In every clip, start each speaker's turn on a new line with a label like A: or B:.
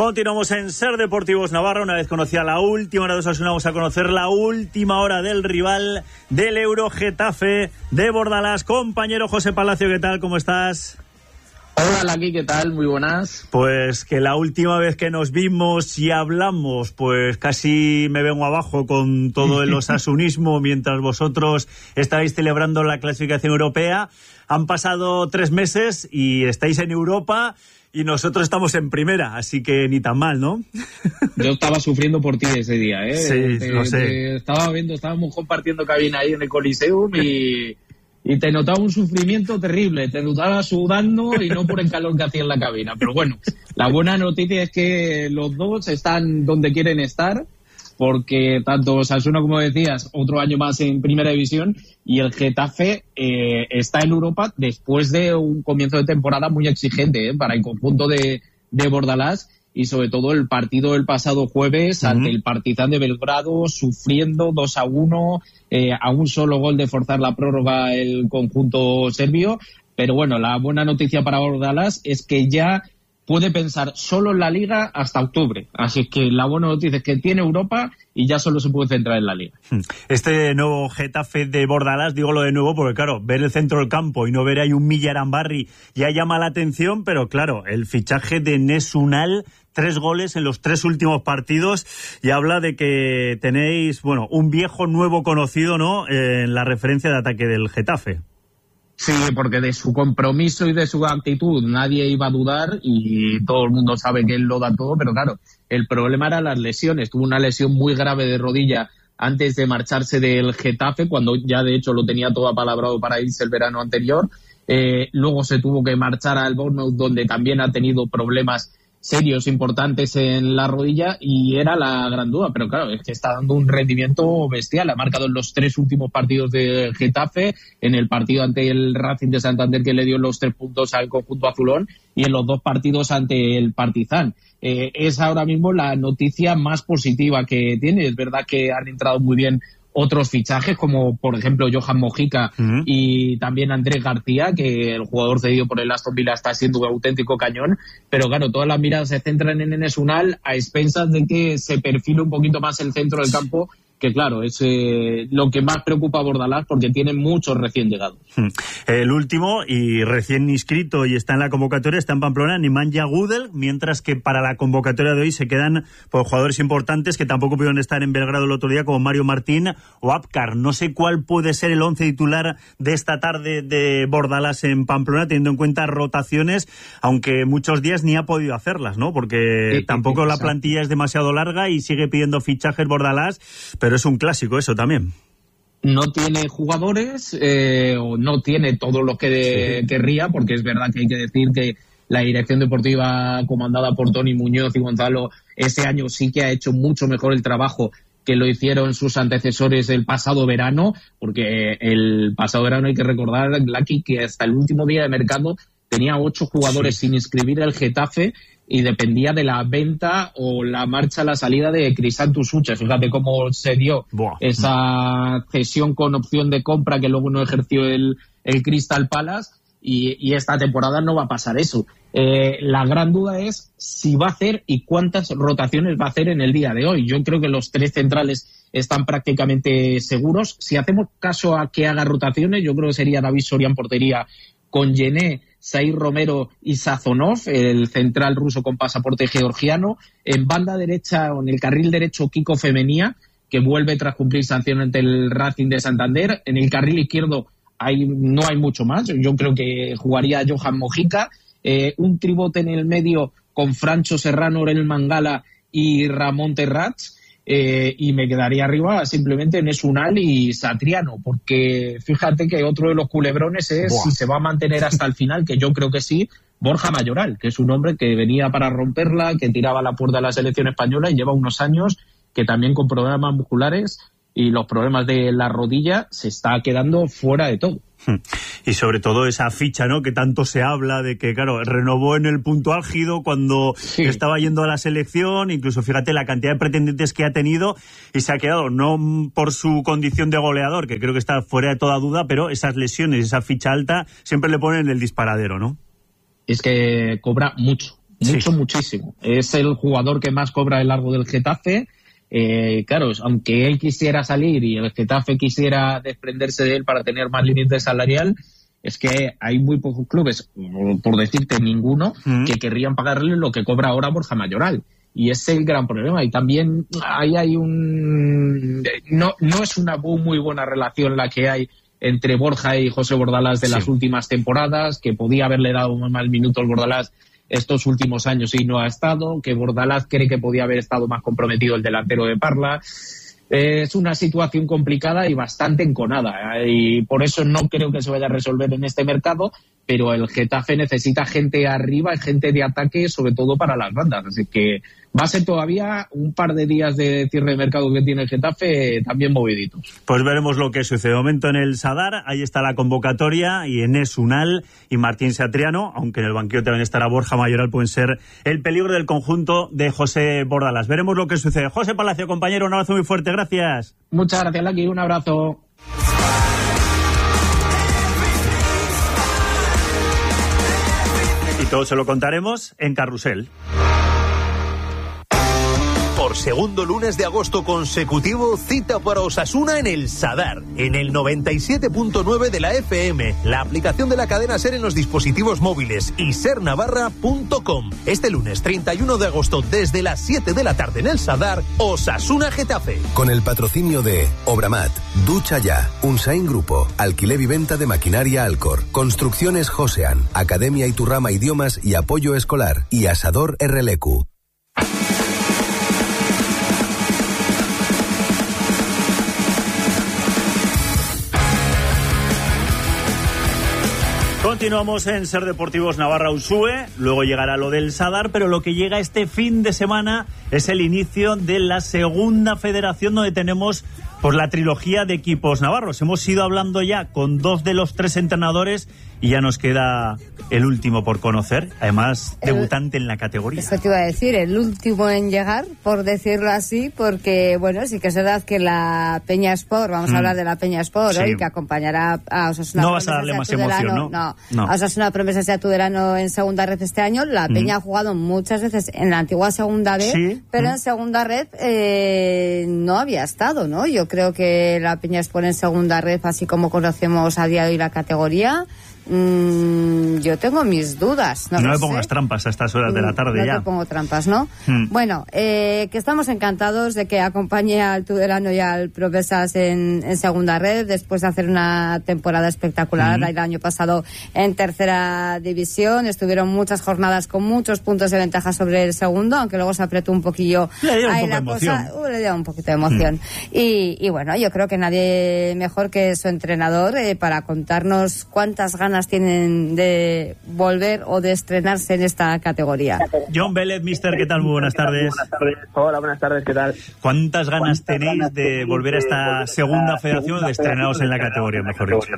A: Continuamos en Ser Deportivos Navarra. Una vez conocida la última hora de Osasuna, vamos a conocer la última hora del rival del Euro Getafe de Bordalás. Compañero José Palacio, ¿qué tal? ¿Cómo estás?
B: Hola, Laki, ¿qué tal? Muy buenas.
A: Pues que la última vez que nos vimos y hablamos, pues casi me vengo abajo con todo el osasunismo mientras vosotros estáis celebrando la clasificación europea. Han pasado 3 meses y estáis en Europa y nosotros estamos en primera, así que ni tan mal, ¿no?
B: Yo estaba sufriendo por ti ese día, ¿eh?
A: Sí, lo sé.
B: Estábamos compartiendo cabina ahí en el Coliseum y te notaba un sufrimiento terrible, te notaba sudando y no por el calor que hacía en la cabina. Pero bueno, la buena noticia es que los dos están donde quieren estar, porque tanto Osasuna, como decías, otro año más en Primera División, y el Getafe está en Europa después de un comienzo de temporada muy exigente para el conjunto de Bordalás, y sobre todo el partido del pasado jueves ante el Partizan de Belgrado, sufriendo 2-1, a un solo gol de forzar la prórroga el conjunto serbio. Pero bueno, la buena noticia para Bordalás es que ya puede pensar solo en la Liga hasta octubre. Así que la buena noticia es que tiene Europa y ya solo se puede centrar en la Liga.
A: Este nuevo Getafe de Bordalás, digo lo de nuevo porque claro, ver el centro del campo y no ver ahí un Milla Arambarri ya llama la atención, pero claro, el fichaje de Enes Unal, 3 goles en los 3 últimos partidos, y habla de que tenéis, bueno, un viejo nuevo conocido, ¿no?, en la referencia de ataque del Getafe.
B: Sí, porque de su compromiso y de su actitud nadie iba a dudar y todo el mundo sabe que él lo da todo, pero claro, el problema eran las lesiones. Tuvo una lesión muy grave de rodilla antes de marcharse del Getafe, cuando ya de hecho lo tenía todo apalabrado para irse el verano anterior. Luego se tuvo que marchar al Bournemouth, donde también ha tenido problemas serios, importantes en la rodilla, y era la gran duda. Pero claro, es que está dando un rendimiento bestial. Ha marcado en los 3 últimos partidos de Getafe, en el partido ante el Racing de Santander, que le dio los 3 puntos al conjunto azulón, y en los 2 partidos ante el Partizan. Es ahora mismo la noticia más positiva que tiene. Es verdad que han entrado muy bien otros fichajes, como por ejemplo Johan Mojica y también Andrés García, que el jugador cedido por el Aston Villa está siendo un auténtico cañón, pero claro, todas las miradas se centran en Enes Unal, a expensas de que se perfile un poquito más el centro del campo, que claro, es lo que más preocupa a Bordalás, porque tiene muchos recién llegados.
A: El último y recién inscrito y está en la convocatoria, está en Pamplona, Nemanja Gudel, mientras que para la convocatoria de hoy se quedan pues, jugadores importantes que tampoco pudieron estar en Belgrado el otro día, como Mario Martín o Apcar. No sé cuál puede ser el 11 titular de esta tarde de Bordalás en Pamplona, teniendo en cuenta rotaciones, aunque muchos días ni ha podido hacerlas, ¿no? Porque tampoco la plantilla es demasiado larga y sigue pidiendo fichajes Bordalás, pero es un clásico eso también.
B: No tiene jugadores, o no tiene todo lo que querría, porque es verdad que hay que decir que la dirección deportiva comandada por Toni Muñoz y Gonzalo este año sí que ha hecho mucho mejor el trabajo que lo hicieron sus antecesores el pasado verano, porque el pasado verano hay que recordar, Laki, que hasta el último día de mercado tenía 8 jugadores sin inscribir el Getafe y dependía de la venta o la marcha, la salida de Crisantus Uche. Fíjate cómo se dio esa cesión con opción de compra que luego no ejerció el Crystal Palace, y esta temporada no va a pasar eso. La gran duda es si va a hacer y cuántas rotaciones va a hacer en el día de hoy. Yo creo que los 3 centrales están prácticamente seguros. Si hacemos caso a que haga rotaciones, yo creo que sería David Soria en portería, con Gené, Said Romero y Sazonov, el central ruso con pasaporte georgiano. En banda derecha, o en el carril derecho, Kiko Femenía, que vuelve tras cumplir sanción ante el Racing de Santander. En el carril izquierdo no hay mucho más. Yo creo que jugaría Johan Mojica. Un tribote en el medio con Francho Serrano, Orel Mangala y Ramón Terrats. Y me quedaría arriba simplemente Enes Unal y Satriano, porque fíjate que otro de los culebrones es si se va a mantener hasta el final, que yo creo que sí, Borja Mayoral, que es un hombre que venía para romperla, que tiraba la puerta de la selección española y lleva unos años que también con problemas musculares y los problemas de la rodilla se está quedando fuera de todo.
A: Y sobre todo esa ficha, ¿no?, que tanto se habla de que, claro, renovó en el punto álgido cuando estaba yendo a la selección. Incluso fíjate la cantidad de pretendientes que ha tenido y se ha quedado, no por su condición de goleador, que creo que está fuera de toda duda, pero esas lesiones, esa ficha alta siempre le ponen el disparadero, ¿no?
B: Es que cobra mucho, muchísimo. Es el jugador que más cobra a lo largo del Getafe. Claro, aunque él quisiera salir y el Getafe quisiera desprenderse de él para tener más límite salarial, es que hay muy pocos clubes, por decirte ninguno, que querrían pagarle lo que cobra ahora Borja Mayoral. Y es el gran problema. Y también ahí hay no es una muy buena relación la que hay entre Borja y José Bordalás de las últimas temporadas, que podía haberle dado más minutos Bordalás estos últimos años y no ha estado, que Bordalás cree que podía haber estado más comprometido el delantero de Parla. Es una situación complicada y bastante enconada, y por eso no creo que se vaya a resolver en este mercado, pero el Getafe necesita gente arriba y gente de ataque, sobre todo para las bandas, así que va a ser todavía un par de días de cierre de mercado que tiene el Getafe también moviditos.
A: Pues veremos lo que sucede. De momento en el Sadar, ahí está la convocatoria, y Enes Unal y Martín Satriano, aunque en el banquillo también estará Borja Mayoral, pueden ser el peligro del conjunto de José Bordalás. Veremos lo que sucede. José Palacio, compañero, un abrazo muy fuerte, gracias.
B: Muchas gracias, Lucky, un abrazo.
A: Y todo se lo contaremos en Carrusel.
C: Por segundo lunes de agosto consecutivo, cita para Osasuna en el Sadar, en el 97.9 de la FM, la aplicación de la cadena SER en los dispositivos móviles y sernavarra.com. Este lunes 31 de agosto desde las 7 de la tarde en el Sadar, Osasuna Getafe.
D: Con el patrocinio de Obramat, Ducha Ya, Unsain Grupo, Alquiler y Venta de Maquinaria Alcor, Construcciones Josean, Academia Iturrama Idiomas y Apoyo Escolar y Asador RLQ.
A: Continuamos en Ser Deportivos Navarra Usue, luego llegará lo del Sadar, pero lo que llega este fin de semana es el inicio de la segunda federación, donde tenemos pues la trilogía de equipos navarros. Hemos ido hablando ya con 2 de los 3 entrenadores y ya nos queda el último por conocer, además debutante en la categoría.
E: Eso te iba a decir, el último en llegar, por decirlo así, porque bueno, sí que es verdad que la Peña Sport, vamos a hablar de la Peña Sport hoy, que acompañará a Osasuna.
A: No vas a darle más emoción, ¿no?
E: No. A Osasuna Promesas y a Tudelano en segunda red este año. La Peña ha jugado muchas veces en la antigua segunda B, pero en segunda red no había estado, ¿no? Yo creo que la Peña Sport en segunda red, así como conocemos a día de hoy la categoría, yo tengo mis dudas.
A: No me pongas trampas a estas horas de la tarde ya.
E: No te pongo trampas, ¿no? Bueno, que estamos encantados de que acompañe al Tudelano y al Promesas en segunda red, después de hacer una temporada espectacular. El año pasado en tercera división estuvieron muchas jornadas con muchos puntos de ventaja sobre el segundo, aunque luego se apretó un poquillo ahí la cosa, le dio un poquito de emoción. Y bueno, yo creo que nadie mejor que su entrenador para contarnos cuántas ganas tienen de volver o de estrenarse en esta categoría.
A: John Vélez, mister, ¿qué tal? Muy buenas tardes.
F: Hola, buenas tardes, ¿qué tal?
A: ¿Cuántas ganas tenéis de volver a esta segunda federación, de estrenaros en la categoría, mejor dicho?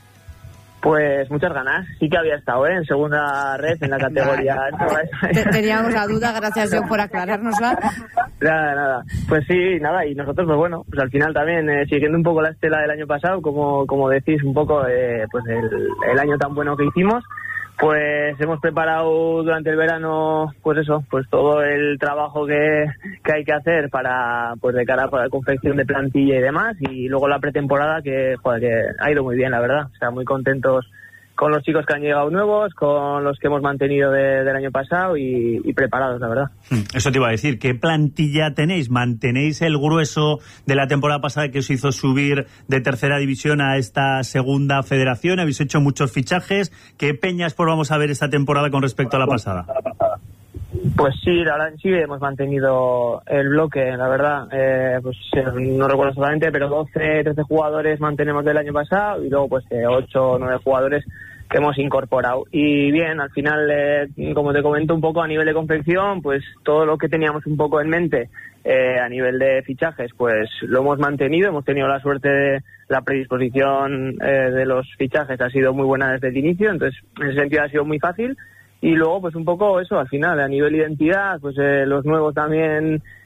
F: Pues muchas ganas. Sí que había estado en segunda red en la categoría.
E: Teníamos la duda, gracias John por aclarárnosla.
F: Nada. Pues sí, nada, y nosotros pues bueno, pues al final también siguiendo un poco la estela del año pasado, como decís, un poco pues el año tan bueno que hicimos, pues hemos preparado durante el verano pues eso, pues todo el trabajo que hay que hacer para pues de cara a la confección de plantilla y demás, y luego la pretemporada que ha ido muy bien, la verdad. O sea, muy contentos con los chicos que han llegado nuevos, con los que hemos mantenido del año pasado y preparados, la verdad.
A: Eso te iba a decir, ¿qué plantilla tenéis? ¿Mantenéis el grueso de la temporada pasada que os hizo subir de tercera división a esta segunda federación? ¿Habéis hecho muchos fichajes? ¿Qué peñas vamos a ver esta temporada con respecto a la pasada?
F: Pues sí, la verdad sí hemos mantenido el bloque, la verdad. Pues no recuerdo exactamente, pero 13 jugadores mantenemos del año pasado y luego pues 8 o 9 jugadores que hemos incorporado. Y bien, al final, como te comento un poco a nivel de confección, pues todo lo que teníamos un poco en mente a nivel de fichajes, pues lo hemos mantenido. Hemos tenido la suerte de la predisposición de los fichajes, ha sido muy buena desde el inicio, entonces en ese sentido ha sido muy fácil. Y luego, pues un poco eso, al final, a nivel identidad, pues los nuevos también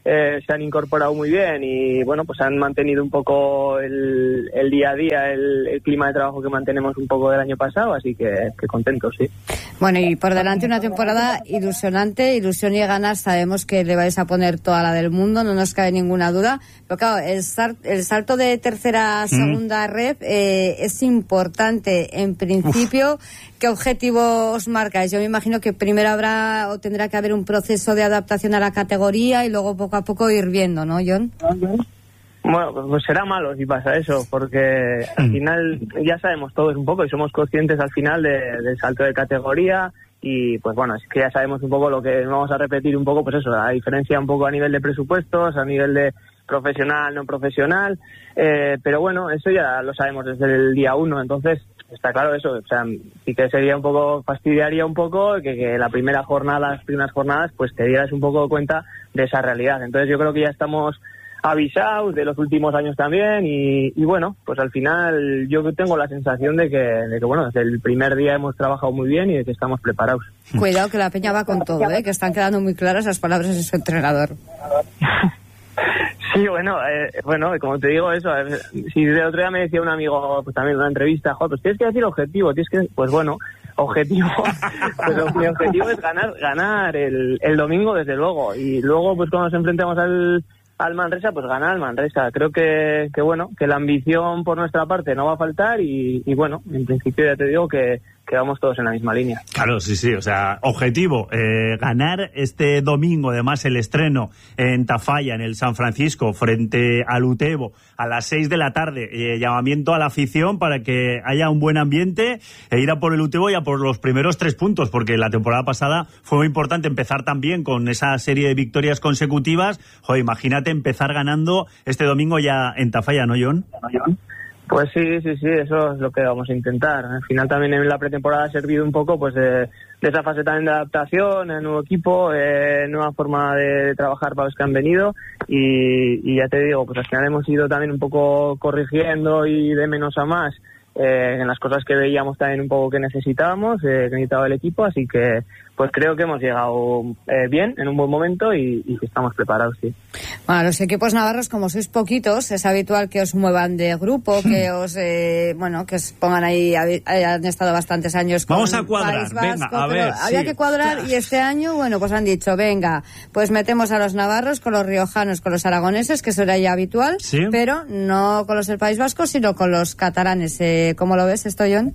F: se han incorporado muy bien y bueno, pues han mantenido un poco el día a día, el clima de trabajo que mantenemos un poco del año pasado, así que contentos, sí.
E: Bueno, y por delante una temporada ilusionante, ilusión y ganas, sabemos que le vais a poner toda la del mundo, no nos cabe ninguna duda, pero claro, el salto de tercera a segunda rep es importante. En principio, ¿qué objetivo os marcáis? Yo me imagino que primero habrá o tendrá que haber un proceso de adaptación a la categoría y luego poco a poco ir viendo, ¿no, John?
F: Bueno, pues será malo si pasa eso, porque al final ya sabemos todos un poco y somos conscientes al final del salto de categoría y pues bueno, es que ya sabemos un poco lo que vamos a repetir un poco, pues eso, la diferencia un poco a nivel de presupuestos, a nivel de profesional, no profesional, pero bueno, eso ya lo sabemos desde el día 1, entonces está claro eso, o sea, sí que sería un poco, fastidiaría un poco que la primera jornada, las primeras jornadas, pues te dieras un poco cuenta de esa realidad. Entonces yo creo que ya estamos avisados de los últimos años también y bueno, pues al final yo tengo la sensación de que bueno, desde el primer día hemos trabajado muy bien y de que estamos preparados.
E: Cuidado que la Peña va con todo, que están quedando muy claras las palabras de su entrenador.
F: Sí, bueno, como te digo eso, si de otro día me decía un amigo, pues también en una entrevista, pues tienes que decir objetivo, pues bueno, objetivo, pues mi objetivo es ganar el domingo desde luego, y luego pues cuando nos enfrentamos al Manresa, pues ganar al Manresa. Creo que bueno, que la ambición por nuestra parte no va a faltar y bueno, en principio ya te digo que vamos todos en la misma línea.
A: Claro, sí, o sea, objetivo, ganar este domingo, además el estreno en Tafalla, en el San Francisco, frente al Utebo, a las 6 de la tarde, llamamiento a la afición para que haya un buen ambiente e ir a por el Utebo y a por los primeros 3 puntos, porque la temporada pasada fue muy importante empezar también con esa serie de victorias consecutivas. Joder, imagínate empezar ganando este domingo ya en Tafalla, ¿no, John?
F: Pues sí, eso es lo que vamos a intentar. Al final también en la pretemporada ha servido un poco pues de esa fase también de adaptación, el nuevo equipo, nueva forma de trabajar para los que han venido y ya te digo, pues al final hemos ido también un poco corrigiendo y de menos a más en las cosas que veíamos también un poco que necesitábamos, que necesitaba el equipo, así que pues creo que hemos llegado bien, en un buen momento y que estamos preparados, sí.
E: Bueno, los equipos navarros, como sois poquitos, es habitual que os muevan de grupo, que os que os pongan ahí, han estado bastantes años con
A: Vamos a cuadrar,
E: País Vasco,
A: venga, a ver.
E: Había que cuadrar y este año, bueno, pues han dicho, venga, pues metemos a los navarros con los riojanos, con los aragoneses, que eso era ya habitual,
A: ¿sí?
E: Pero no con los del País Vasco, sino con los catalanes. ¿Cómo lo ves esto, John?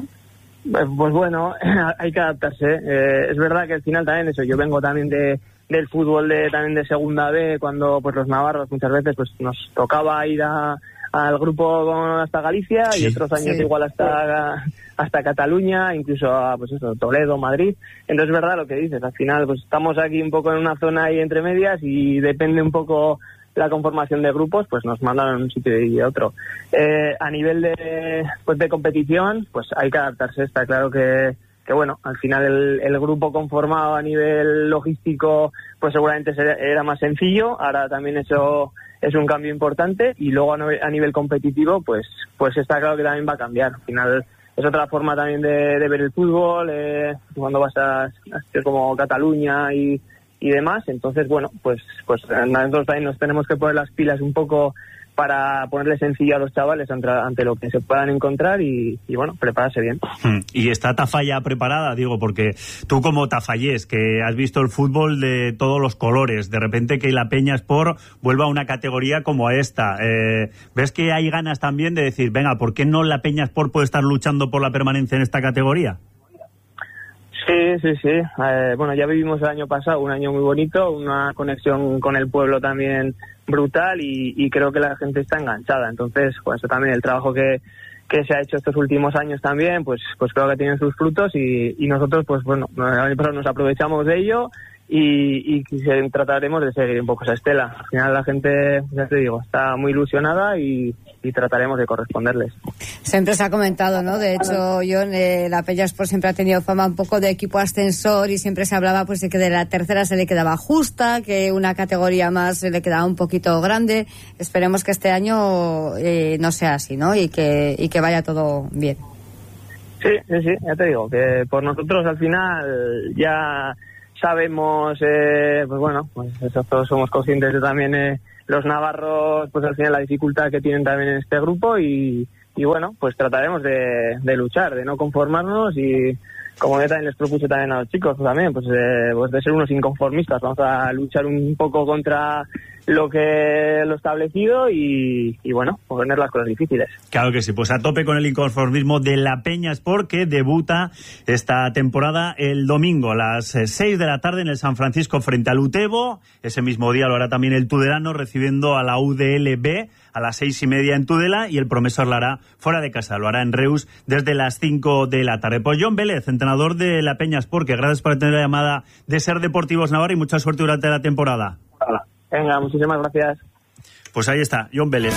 F: Pues bueno, hay que adaptarse. Es verdad que al final también eso, yo vengo también del fútbol también de segunda B, cuando pues los navarros muchas veces pues nos tocaba ir al grupo hasta Galicia, sí, y otros años igual hasta Cataluña, incluso a pues eso, Toledo, Madrid. Entonces es verdad lo que dices, al final pues estamos aquí un poco en una zona ahí entre medias y depende un poco la conformación de grupos, pues nos mandan a un sitio y a otro. A nivel de competición, pues hay que adaptarse. Está claro que bueno, al final el grupo conformado a nivel logístico, pues seguramente era más sencillo. Ahora también eso es un cambio importante y luego a nivel competitivo, pues está claro que también va a cambiar. Al final es otra forma también de ver el fútbol, cuando vas a como Cataluña y demás. Entonces, bueno, pues nosotros también nos tenemos que poner las pilas un poco para ponerle sencillo a los chavales ante lo que se puedan encontrar y bueno, prepararse bien.
A: ¿Y está Tafalla preparada? Digo, porque tú como tafallés, que has visto el fútbol de todos los colores, de repente que la Peña Sport vuelva a una categoría como esta, ¿ves que hay ganas también de decir, venga, ¿por qué no la Peña Sport puede estar luchando por la permanencia en esta categoría?
F: Sí. Bueno, ya vivimos el año pasado un año muy bonito, una conexión con el pueblo también brutal y creo que la gente está enganchada. Entonces, pues eso también, el trabajo que se ha hecho estos últimos años también, pues creo que tienen sus frutos y nosotros, pues bueno, nos aprovechamos de ello y trataremos de seguir un poco esa estela. Al final la gente, ya te digo, está muy ilusionada y trataremos de corresponderles.
E: Siempre se ha comentado, ¿no? De hecho, John, la Peña Sport siempre ha tenido fama un poco de equipo ascensor y siempre se hablaba pues de que de la tercera se le quedaba justa, que una categoría más se le quedaba un poquito grande. Esperemos que este año no sea así, ¿no? Y que vaya todo bien.
F: Sí, ya te digo, que por nosotros al final ya sabemos, pues bueno, pues todos somos conscientes de también los navarros, pues al final la dificultad que tienen también en este grupo y bueno, pues trataremos de luchar, de no conformarnos y como yo también les propuse también a los chicos también, pues de ser unos inconformistas. Vamos a luchar un poco contra lo establecido y bueno, poner las cosas difíciles.
A: Claro que sí, pues a tope con el inconformismo de la Peña Sport, que debuta esta temporada el domingo a las 6 de la tarde en el San Francisco frente al Utebo. Ese mismo día lo hará también el Tudelano recibiendo a la UDLB a las 6:30 en Tudela, y el Promesor lo hará fuera de casa, lo hará en Reus desde las 5 de la tarde. Pues Jon Vélez, entrenador de la Peña Sport, que gracias por tener la llamada de Ser Deportivos Navarra y mucha suerte durante la temporada.
F: Venga, muchísimas gracias.
A: Pues ahí está, Jon Vélez.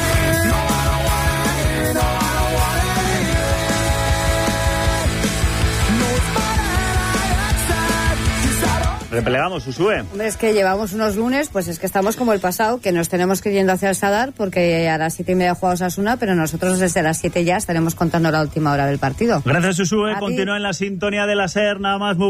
A: Replegamos, Usue.
E: Hombre, es que llevamos unos lunes, pues es que estamos como el pasado, que nos tenemos que ir yendo hacia el Sadar, porque a las 7:30 juega Osasuna, pero nosotros desde las 7 ya estaremos contando la última hora del partido.
A: Gracias, Usue. Continúa en la sintonía de la SER, nada más. Muy